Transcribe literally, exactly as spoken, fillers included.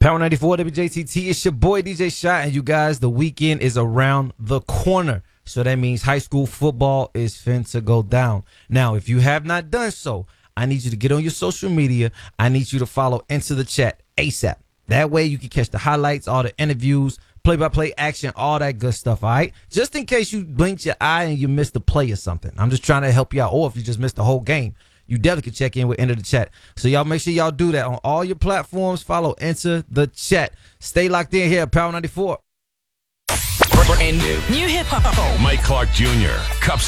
Power ninety-four W J T T, it's your boy D J Shot, and you guys, the weekend is around the corner. So that means high school football is fin to go down. Now, if you have not done so, I need you to get on your social media. I need you to follow Into the Chat ASAP. That way you can catch the highlights, all the interviews, play-by-play action, all that good stuff, all right? Just in case you blinked your eye and you missed a play or something. I'm just trying to help you out. Or if you just missed the whole game, you definitely can check in with Enter the Chat. So y'all make sure y'all do that on all your platforms. Follow Enter the Chat. Stay locked in here at Power ninety-four. Brand new. New hip hop. Mike Clark Junior Cups